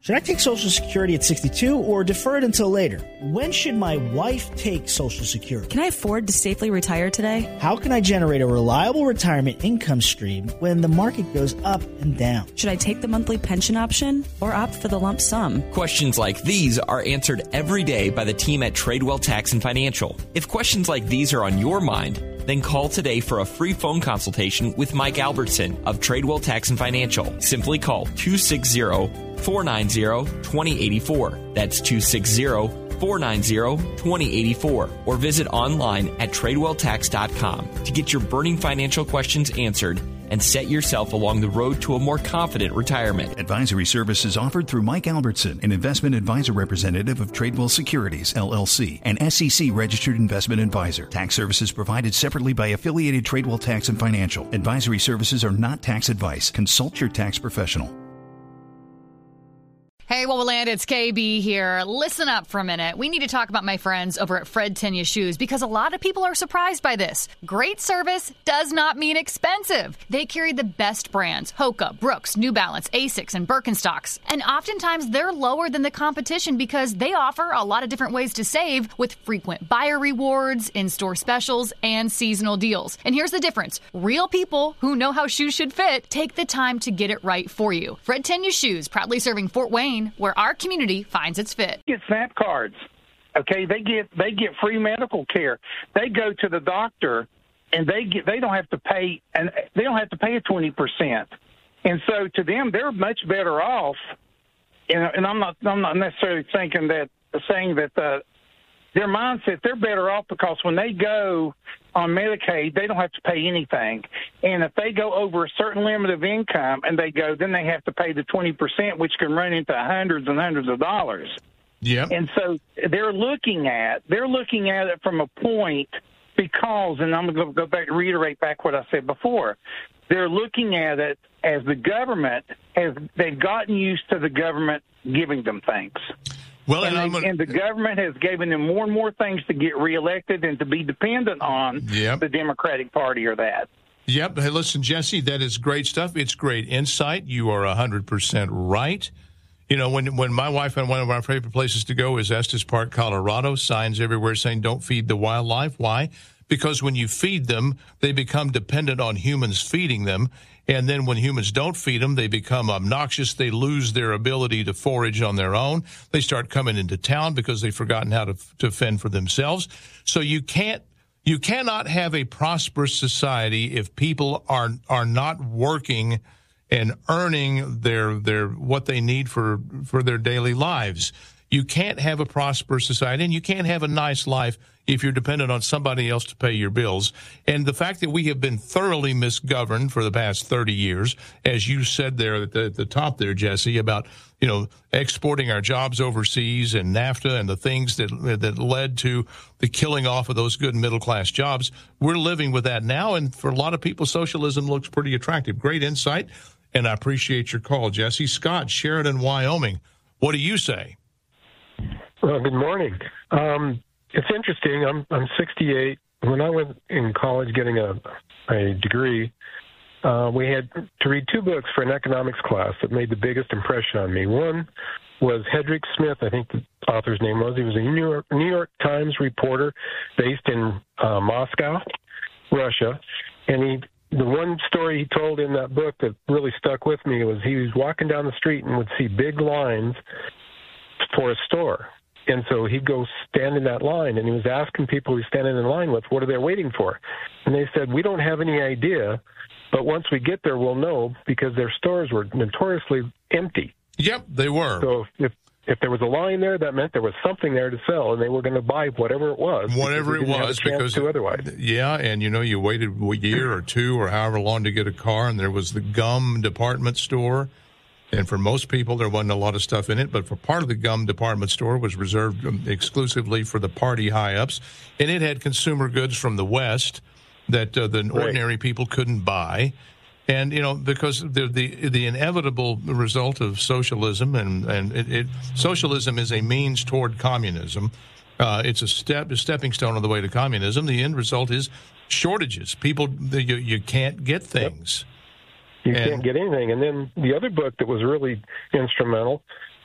Should I take Social Security at 62 or defer it until later? When should my wife take Social Security? Can I afford to safely retire today? How can I generate a reliable retirement income stream when the market goes up and down? Should I take the monthly pension option or opt for the lump sum? Questions like these are answered every day by the team at Tradewell Tax and Financial. If questions like these are on your mind, then call today for a free phone consultation with Mike Albertson of Tradewell Tax and Financial. Simply call 260-490-2084. That's 260-490-2084. Or visit online at TradewellTax.com to get your burning financial questions answered and set yourself along the road to a more confident retirement. Advisory services offered through Mike Albertson, an investment advisor representative of Tradewell Securities, LLC, an SEC-registered investment advisor. Tax services provided separately by affiliated Tradewell Tax and Financial. Advisory services are not tax advice. Consult your tax professional. Hey, Wowoland, it's KB here. Listen up for a minute. We need to talk about my friends over at Fred Tenya Shoes because a lot of people are surprised by this. Great service does not mean expensive. They carry the best brands, Hoka, Brooks, New Balance, Asics, and Birkenstocks. And oftentimes they're lower than the competition because they offer a lot of different ways to save with frequent buyer rewards, in-store specials, and seasonal deals. And here's the difference. Real people who know how shoes should fit take the time to get it right for you. Fred Tenya Shoes, proudly serving Fort Wayne, where our community finds its fit. Get SNAP cards. Okay, they get free medical care. They go to the doctor and they don't have to pay a 20%. And so to them, they're much better off. And I'm not necessarily saying that their mindset, they're better off because when they go on Medicaid, they don't have to pay anything. And if they go over a certain limit of income and then they have to pay the 20%, which can run into hundreds and hundreds of dollars. Yeah. And so they're looking at it from a point because, and I'm going to go back and reiterate back what I said before, they're looking at it as the government, they've gotten used to the government giving them things. Well, and the government has given them more and more things to get reelected and to be dependent on the Democratic Party or that. Yep. Hey, listen, Jesse, that is great stuff. It's great insight. You are 100% right. You know, when my wife and one of our favorite places to go is Estes Park, Colorado, signs everywhere saying don't feed the wildlife. Why? Because when you feed them, they become dependent on humans feeding them. And then when humans don't feed them, they become obnoxious. They lose their ability to forage on their own. They start coming into town because they've forgotten how to fend for themselves. So you cannot have a prosperous society if people are not working and earning their what they need for their daily lives. You can't have a prosperous society, and you can't have a nice life if you're dependent on somebody else to pay your bills. And the fact that we have been thoroughly misgoverned for the past 30 years, as you said there at the top there, Jesse, about, you know, exporting our jobs overseas and NAFTA and the things that led to the killing off of those good middle-class jobs. We're living with that now, and for a lot of people, socialism looks pretty attractive. Great insight, and I appreciate your call, Jesse. Scott, Sheridan, Wyoming, what do you say? Well, good morning. It's interesting. I'm 68. When I was in college getting a degree, we had to read two books for an economics class that made the biggest impression on me. One was Hedrick Smith, I think the author's name was. He was a New York Times reporter based in Moscow, Russia. And the one story he told in that book that really stuck with me was he was walking down the street and would see big lines for a store. And so he'd go stand in that line, and he was asking people he's standing in line with, what are they waiting for? And they said, we don't have any idea, but once we get there, we'll know, because their stores were notoriously empty. Yep, they were. So if there was a line there, that meant there was something there to sell, and they were going to buy whatever it was. Whatever it was, because otherwise. Yeah, and you know, you waited a year or two or however long to get a car, and there was the gum department store. And for most people, there wasn't a lot of stuff in it, but for part of the gum department store was reserved exclusively for the party high-ups, and it had consumer goods from the West that the ordinary people couldn't buy. And, you know, because the inevitable result of socialism, and socialism is a means toward communism. It's a stepping stone on the way to communism. The end result is shortages. People, you can't get things. You can't get anything. And then the other book that was really instrumental